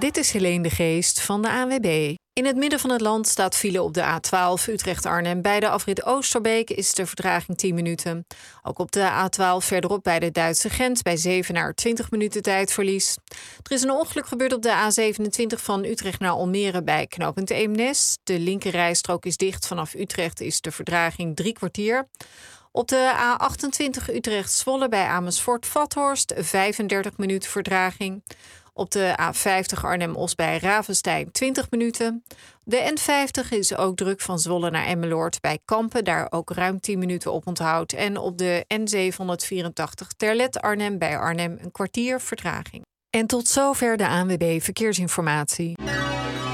Dit is Helene de Geest van de ANWB. In het midden van het land staat file op de A12 Utrecht-Arnhem. Bij de afrit Oosterbeek is de vertraging 10 minuten. Ook op de A12 verderop bij de Duitse grens bij Zevenaar 20 minuten tijdverlies. Er is een ongeluk gebeurd op de A27 van Utrecht naar Almere bij knooppunt Eemnes. De linkerrijstrook is dicht. Vanaf Utrecht is de vertraging 3 kwartier. Op de A28 Utrecht-Zwolle bij Amersfoort-Vathorst 35 minuten vertraging. Op de A50 Arnhem-Os bij Ravenstein 20 minuten. De N50 is ook druk van Zwolle naar Emmeloord bij Kampen. Daar ook ruim 10 minuten op onthoud. En op de N784 Terlet-Arnhem bij Arnhem een kwartier vertraging. En tot zover de ANWB Verkeersinformatie.